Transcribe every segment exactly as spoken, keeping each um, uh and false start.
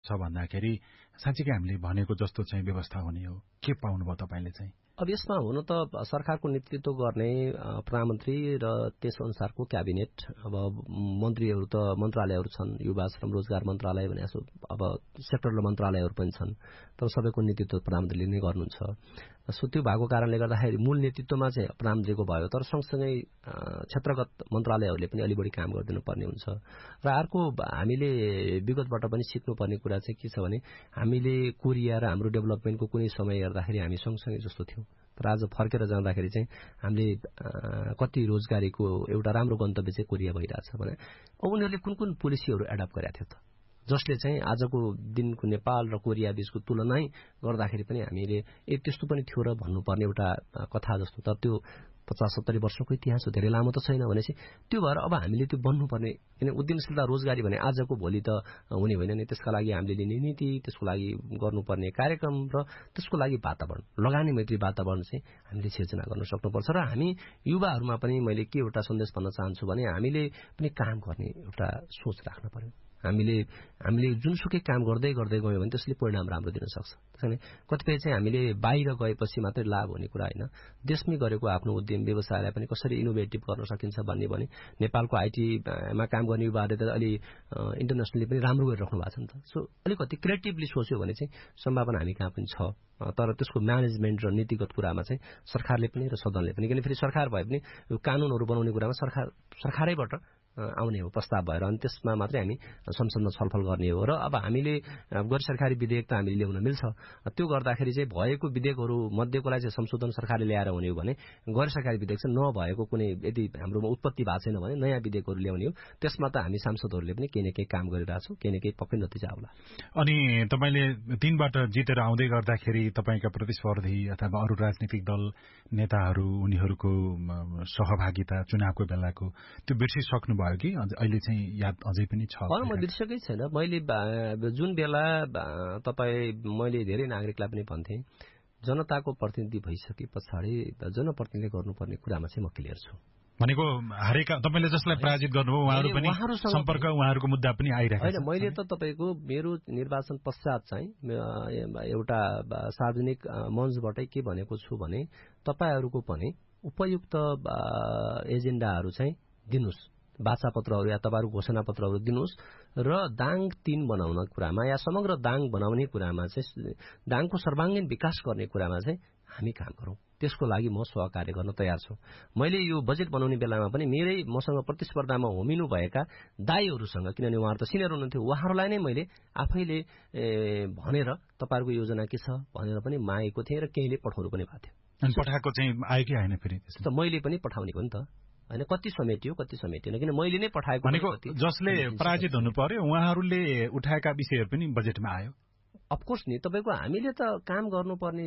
छ भन्दाखेरि साँच्चीकै हामीले भनेको जस्तो चाहिँ व्यवस्था हुने हो? के पाउनुभयो तपाईँले चाहिँ? अब यसमा हुन त सरकारको नेतृत्व गर्ने प्रधानमन्त्री र त्यस अनुसारको क्याबिनेट, अब मन्त्रीहरू त मन्त्रालयहरू छन्, युवा श्रम रोजगार मन्त्रालय भने जस्तो अब सेक्टरल मन्त्रालयहरू पनि छन्, तर सबैको नेतृत्व प्रधानमन्त्रीले नै गर्नुहुन्छ। सो त्यो भएको कारणले गर्दाखेरि मूल नेतृत्वमा चाहिँ प्रधानमन्त्रीको भयो, तर सँगसँगै क्षेत्रगत मन्त्रालयहरूले पनि अलि बढी काम गरिदिनु पर्ने हुन्छ। र अर्को हामीले विगतबाट पनि सिक्नुपर्ने कुरा चाहिँ के छ भने हामीले कोरिया र हाम्रो डेभलपमेन्टको कुनै समय हेर्दाखेरि हामी सँगसँगै जस्तो थियौँ, तर आज फर्केर जाँदाखेरि चाहिँ हामीले कति रोजगारीको एउटा राम्रो गन्तव्य चाहिँ कोरिया भइरहेछ भने अब उनीहरूले कुन कुन पोलिसीहरू एडप्ट गरेका थियो त, जसले चाहिँ आजको दिनको नेपाल र कोरिया बीचको तुलनै गर्दाखेरि पनि हामीले ए त्यस्तो पनि थियो र भन्नुपर्ने एउटा कथा जस्तो। तर त्यो पचास सत्तरी वर्षको इतिहास हो, धेरै लामो त छैन भनेपछि त्यो भएर अब हामीले त्यो बन्नुपर्ने, किन उद्यमशीलता रोजगारी भने आजको भोलि त हुने होइन नि। त्यसका लागि हामीले लिने नीति, त्यसको लागि गर्नुपर्ने कार्यक्रम र त्यसको लागि वातावरण, लगानी मैत्री वातावरण चाहिँ हामीले सिर्जना गर्न सक्नुपर्छ। र हामी युवाहरूमा पनि मैले के एउटा सन्देश भन्न चाहन्छु भने हामीले पनि काम गर्ने एउटा सोच राख्न पर्यो। हामीले हामीले जुनसुकै काम गर्दै गर्दै गयो भने त्यसले परिणाम राम्रो दिन सक्छ। त्यसैले कतिपय चाहिँ हामीले बाहिर गएपछि मात्रै लाभ हुने कुरा होइन, देशमै गरेको आफ्नो उद्यम व्यवसायलाई पनि कसरी इनोभेटिभ गर्न सकिन्छ भन्ने भने नेपालको आइटीमा काम गर्ने युवाहरूले त अलि इन्टरनेसनली पनि राम्रो गरिराख्नु भएको छ नि त। सो अलिकति क्रिएटिभली सोच्यो भने चाहिँ सम्भावना हामी कहाँ पनि छ, तर त्यसको म्यानेजमेन्ट र नीतिगत कुरामा चाहिँ सरकारले पनि र सदनले पनि, किन फेरि सरकार भए पनि कानुनहरू बनाउने कुरामा सरकार सरकारैबाट आउने हो प्रस्ताव भएर, अनि त्यसमा मात्रै हामी संसदमा छलफल गर्ने हो। र अब हामीले गैर सरकारी विधेयक त हामीले ल्याउन मिल्छ, त्यो गर्दाखेरि चाहिँ भएको विधेयकहरू मध्येकोलाई चाहिँ संशोधन सरकारले ल्याएर हुने हो भने गैर सरकारी विधेयक चाहिँ नभएको कुनै यदि हाम्रोमा उत्पत्ति भएको छैन भने नयाँ विधेयकहरू ल्याउने हो। त्यसमा त हामी सांसदहरूले पनि केही न केही काम गरिरहेछौँ, केही न केही पक्कै नतिजा आउला। अनि तपाईँले तीनबाट जितेर आउँदै गर्दाखेरि तपाईँका प्रतिस्पर्धी अथवा अरू राजनीतिक दल नेताहरू उनीहरूको सहभागिता चुनावको बेलाको त्यो बिर्सिसक्नु भयो कि अहिले चाहिँ याद अझै पनि छ? म बिर्सेकै छैन। मैले जुन बेला तपाईँ मैले धेरै नागरिकलाई पनि भन्थेँ, जनताको प्रतिनिधि भइसके पछाडि जनप्रतिनिधिले गर्नुपर्ने कुरामा चाहिँ म क्लियर छु। भनेको हरेका तपाईँले जसलाई पराजित गर्नुभयो उहाँहरू पनि सम्पर्क उहाँहरूको मुद्दा पनि आइरहेको होइन। मैले त तपाईँको मेरो निर्वाचन पश्चात चाहिँ एउटा सार्वजनिक मञ्चबाटै के भनेको छु भने तपाईँहरूको पनि उपयुक्त एजेन्डाहरू चाहिँ दिनुहोस्, वाचापत्रहरू या तपाईँहरूको घोषणापत्रहरू दिनुहोस् र दाङ तीन बनाउन कुरामा या समग्र दाङ बनाउने कुरामा चाहिँ दाङको सर्वाङ्गीण विकास गर्ने कुरामा चाहिँ हामी काम गरौँ। त्यसको लागि म सहकार्य गर्न तयार छु। मैले यो बजेट बनाउने बेलामा पनि मेरै मसँग प्रतिस्पर्धामा होमिनु भएका दाईहरूसँग, किनभने उहाँहरू त सिनियर हुनुहुन्थ्यो, उहाँहरूलाई नै मैले आफैले भनेर तपाईँहरूको योजना के छ भनेर पनि मागेको थिएँ र केहीले पठाउनु पनि भएको थियो। अनि पठाएको चाहिँ आयो कि आएन? फेरि त मैले पनि पठाउने हो नि त, होइन कति समेटियो कति समेटिएन, किन मैले नै पठाएको भनेको जसले पराजित हुनु पर्यो उहाँहरूले उठाएका विषयहरू पनि बजेटमा आयो। अफकोर्स नि, तपाईँको हामीले त काम गर्नुपर्ने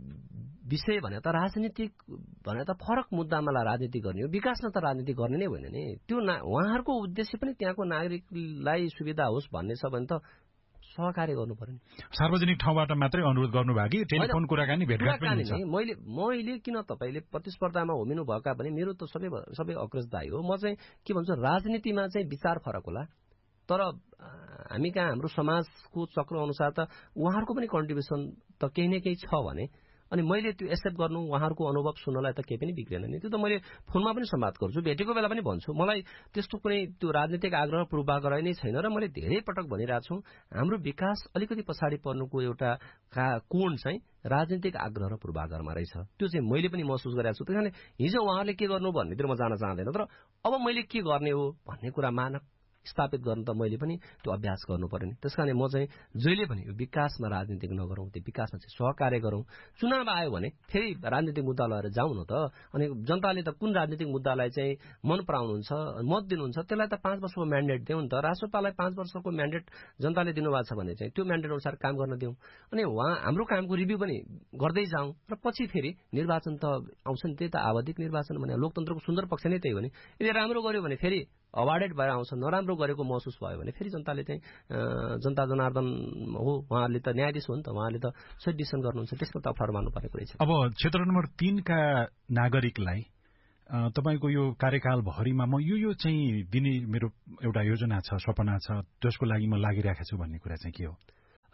विषय भने त राजनीतिक भने त फरक मुद्दामा राजनीति गर्ने हो, विकासमा त राजनीति गर्ने नै होइन नि। त्यो उहाँहरूको उद्देश्य पनि त्यहाँको नागरिकलाई सुविधा होस् भन्ने छ भने त सहकार्य गर्नु पर्यो नि। सार्वजनिक ठाउँबाट मात्रै अनुरोध गर्नुभयो कि टेलिफोन कुराकानी भेटघाट पनि हुन्छ? मैले मैले किन तपाईँले प्रतिस्पर्धामा होमिनु भएका भने मेरो त सबै सबै अग्रजदायी हो। म चाहिँ के भन्छु, राजनीतिमा चाहिँ विचार फरक होला, तर हामी कहाँ हाम्रो समाजको चक्र अनुसार त उहाँहरूको पनि कन्ट्रिब्युसन त केही न केही छ भने अनि मैले त्यो एक्सेप्ट गर्नु, उहाँहरूको अनुभव सुन्नलाई त केही पनि बिग्रेन नि। त्यो त मैले फोनमा पनि संवाद गर्छु, भेटेको बेला पनि भन्छु। मलाई त्यस्तो कुनै त्यो राजनीतिक आग्रह पूर्वाग्रह नै छैन र मैले धेरै पटक भनिरहेको छु, हाम्रो विकास अलिकति पछाडि पर्नुको एउटा कोण चाहिँ राजनीतिक आग्रह र पूर्वाग्रहमा रहेछ। त्यो चाहिँ मैले पनि महसुस गरेको छु। त्यसैले हिजो उहाँहरूले के गर्नु भन्नेतिर म जान चाहँदैन, तर अब मैले के गर्ने हो भन्ने कुरा मानक स्थापित गर्नु त मैले पनि त्यो अभ्यास गर्नु पर्यो नि। त्यसकारण म चाहिँ जहिले पनि यो विकासमा राजनीतिक नगरौँ, त्यो विकासमा चाहिँ सहकार्य गरौँ। चुनाव आयो भने फेरि राजनीतिक मुद्दा लिएर जाउँ न त। अनि जनताले त कुन राजनीतिक मुद्दालाई चाहिँ मन पराउनुहुन्छ, मत दिनुहुन्छ, त्यसलाई त पाँच वर्षको म्यान्डेट दिउँ नि त। राष्ट्रपालाई पाँच वर्षको म्यान्डेट जनताले दिनुभएको छ भने चाहिँ त्यो म्यान्डेट अनुसार काम गर्न दिउँ। अनि उहाँ हाम्रो कामको रिभ्यू पनि गर्दै जाउँ र पछि फेरि निर्वाचन त आउँछ नि, त्यही त आवधिक निर्वाचन भने लोकतन्त्रको सुन्दर पक्ष नै त्यही हो नि। यदि राम्रो गर्यो भने फेरि अवार्डेड भएर आउँछ, नराम्रो गरेको महसुस भयो भने फेरि जनताले चाहिँ जनता जनार्दन हो, उहाँहरूले त न्यायाधीश हो नि त, उहाँले त सही डिसिसन गर्नुहुन्छ, त्यसमा त अप्ठ्यारो मान्नु पर्ने कुरा छ। अब क्षेत्र नम्बर तीनका नागरिकलाई तपाईँको यो कार्यकालभरिमा म यो यो चाहिँ दिने मेरो एउटा योजना छ, सपना छ, जसको लागि म लागिरहेको छु भन्ने कुरा चाहिँ के हो?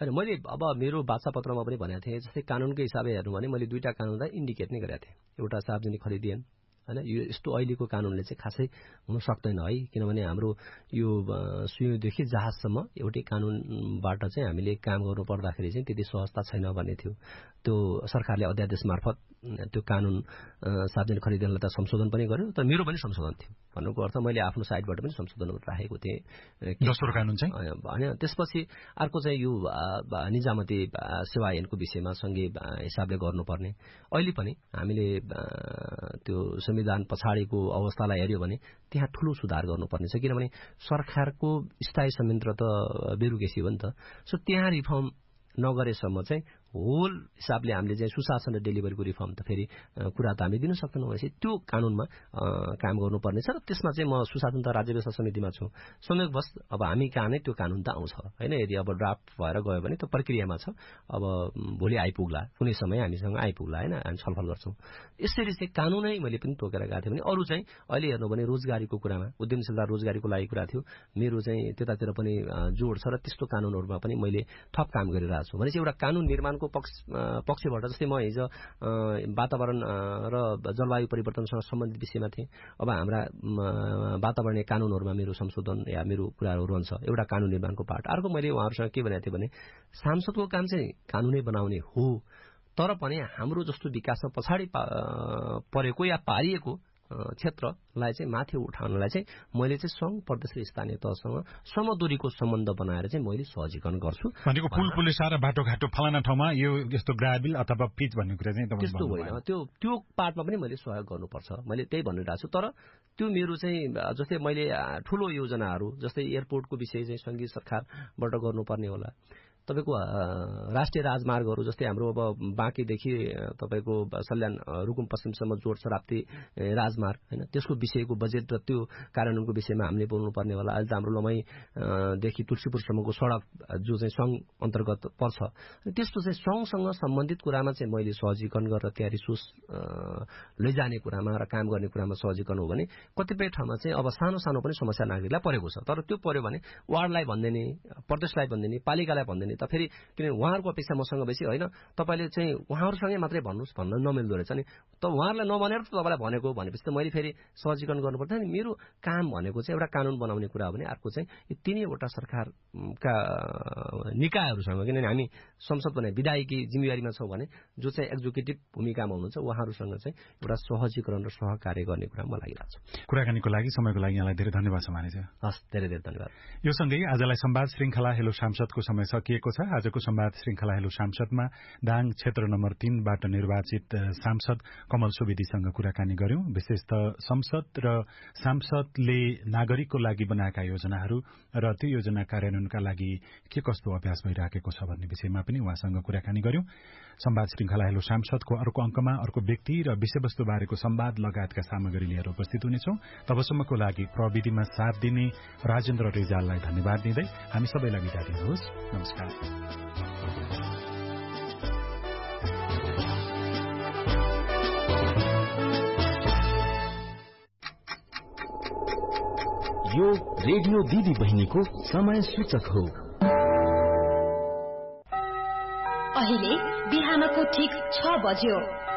होइन मैले अब मेरो वार्तापत्रमा पनि भनेको थिएँ, जस्तै कानुनकै हिसाबले हेर्नु भने मैले दुईटा कानुनलाई इन्डिकेट नै गरेको थिएँ। एउटा सार्वजनिक खरिद ऐन हैन, यो यस्तो अहिलेको कानुनले चाहिँ खासै हुन सक्दैन है, किनभने हाम्रो यो सुयुदेखि जहाजसम्म एउटै कानुनबाट चाहिँ हामीले काम गर्नु पर्दाखेरि चाहिँ त्यति सहजता छैन भन्ने थियो। त्यो सरकारले अध्यादेश मार्फत त्यो कानुन सार्वजनिक खरिद ऐनलाई त संशोधन पनि गर्यो, तर मेरो पनि संशोधन थियो। भन्नुको अर्थ मैले आफ्नो साइडबाट पनि संशोधन राखेको थिएँ दोस्रो कानुन चाहिँ होइन। त्यसपछि अर्को चाहिँ यो निजामती सेवा ऐनको विषयमा सँगै हिसाबले गर्नुपर्ने। अहिले पनि हामीले त्यो संविधान पछाडिको अवस्थालाई हेर्यो भने त्यहाँ ठूलो सुधार गर्नुपर्ने छ, किनभने सरकारको स्थायी संयन्त्र त ब्युरोक्रेसी हो नि त। सो त्यहाँ रिफर्म नगरेसम्म चाहिँ होल हिसाबले हामीले चाहिँ सुशासन र डेलिभरीको रिफर्म त फेरि कुरा त हामीले दिन सक्दैनौँ। भनेपछि त्यो कानुनमा काम गर्नुपर्नेछ र त्यसमा चाहिँ म सुशासन त राज्य व्यवस्था समितिमा छु। संयोगवश अब हामी कहाँ नै त्यो कानुन त आउँछ होइन, यदि अब ड्राफ्ट भएर गयो भने त्यो प्रक्रियामा छ, अब भोलि आइपुग्ला, कुनै समय हामीसँग आइपुग्ला होइन, हामी छलफल गर्छौँ। यसरी चाहिँ कानुनै मैले पनि तोकेर गएको थिएँ भने अरू चाहिँ अहिले हेर्नु भने रोजगारीको कुरामा उद्यमशीलता रोजगारीको लागि कुरा थियो, मेरो चाहिँ त्यतातिर पनि जोड छ र त्यस्तो कानुनहरूमा पनि मैले थप काम गरिरहेको छु। भनेपछि एउटा कानुन निर्माणको पक्ष पक्षबाट जस्तै म हिजो वातावरण र जलवायु परिवर्तनसँग सम्बन्धित विषयमा थिएँ, अब हाम्रा वातावरणीय कानुनहरूमा मेरो संशोधन या मेरो कुराहरू रहन्छ, एउटा कानुन निर्माणको पार्ट। अर्को मैले उहाँहरूसँग के भनेको थिएँ भने सांसदको काम चाहिँ कानुनै बनाउने हो, तर पनि हाम्रो जस्तो विकासमा पछाडि परेको या पारिएको क्षेत्रलाई चाहिँ माथि उठाउनलाई चाहिँ मैले चाहिँ संघ प्रदेश र स्थानीय तहसँग समदूरीको सम्बन्ध बनाएर चाहिँ मैले सहजीकरण गर्छु। भनेको पुल पुलिसा र बाटोघाटो फलाना ठाउँमा यो यस्तो ग्राभिल अथवा पिच भन्ने कुरा चाहिँ त्यस्तो होइन, त्यो त्यो पार्टमा पनि मैले सहयोग गर्नुपर्छ, मैले त्यही भनिरहेको छु। तर त्यो मेरो चाहिँ जस्तै मैले ठूलो योजनाहरू जस्तै एयरपोर्टको विषय चाहिँ सङ्घीय सरकारबाट गर्नुपर्ने होला, तपाईको राष्ट्रिय राजमार्गहरू जस्तै हाम्रो अब बाँकीदेखि तपाईको सल्यान रुकुम पश्चिमसम्म जोड्छ राप्ती राजमार्ग होइन, त्यसको विषयको बजेट र त्यो कार्यान्वयनको विषयमा हामीले बोल्नुपर्ने होला। अहिले त हाम्रो लमाईदेखि तुलसीपुरसम्मको सडक जो चाहिँ सङ्घ अन्तर्गत पर्छ, त्यस्तो चाहिँ सङ्घसँग सम्बन्धित कुरामा चाहिँ मैले सहजीकरण गरेर त्यहाँ रिसोर्स लैजाने कुरामा र काम गर्ने कुरामा सहजीकरण हो भने कतिपय ठाउँमा चाहिँ अब सानो सानो पनि समस्या नागरिकलाई परेको छ, तर त्यो पर्यो भने वार्डलाई भनिदिने, प्रदेशलाई भनिदिने, पालिकालाई भनिदिने, त फेरि किनभने उहाँहरूको अपेक्षा मसँग बेसी होइन, तपाईँले चाहिँ उहाँहरूसँगै मात्रै भन्नुहोस् भन्न नमिल्दो रहेछ नि, त उहाँहरूलाई नभनेर त तपाईँलाई भनेको भनेपछि त मैले फेरि सहजीकरण गर्नुपर्छ नि। मेरो काम भनेको चाहिँ एउटा कानुन बनाउने कुरा हो भने अर्को चाहिँ यी तिनैवटा सरकारका निकायहरूसँग, किनभने हामी संसद भने विधायकी जिम्मेवारीमा छौँ भने जो चाहिँ एक्जिक्युटिभ भूमिकामा हुनुहुन्छ उहाँहरूसँग चाहिँ एउटा सहजीकरण र सहकार्य गर्ने कुरा म लागिरहेको छु। कुराकानीको लागि समयको लागि यहाँलाई धेरै धन्यवाद समानिन्छ। हस्, धेरै धेरै धन्यवाद। यो सँगै आजलाई संवाद श्रृंखला हेलो सांसदको समय सकिएको छ। आजको संवाद श्रृंखला हेलो सांसदमा दाङ क्षेत्र नम्बर तीनबाट निर्वाचित सांसद कमल सुवेदीसँग कुराकानी गर्यौं। विशेषतः संसद र सांसदले नागरिकको लागि बनाएका योजनाहरू र त्यो योजना कार्यान्वयनका लागि के कस्तो अभ्यास भइराखेको छ भन्ने विषयमा पनि उहाँसँग कुराकानी गर्यौं। संवाद श्रृंखला हेलो सांसदको अर्को अंकमा अर्को व्यक्ति र विषयवस्तु बारेको संवाद लगायतका सामग्री लिएर उपस्थित हुनेछौं। तबसम्मको लागि प्रविधिमा साथ दिने राजेन्द्र रिजाललाई धन्यवाद दिँदै हामी सबैलाई बिदा दिनुहोस्। नमस्कार। यो रेडियो दिदी बहिनीको समय सूचक हो। अहिले बिहानको ठीक छ बज्यो।